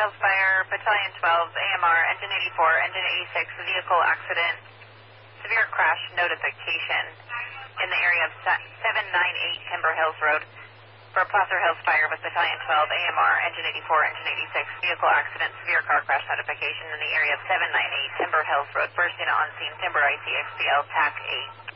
Hills Fire, Battalion 12, AMR, Engine 84, Engine 86, vehicle accident, severe crash notification in the area of 798 Timber Hills Road for Placer Hills Fire with Battalion 12, AMR, Engine 84, Engine 86, vehicle accident, severe car crash notification in the area of 798 Timber Hills Road, bursting on scene, Timber ICXCL, TAC 8.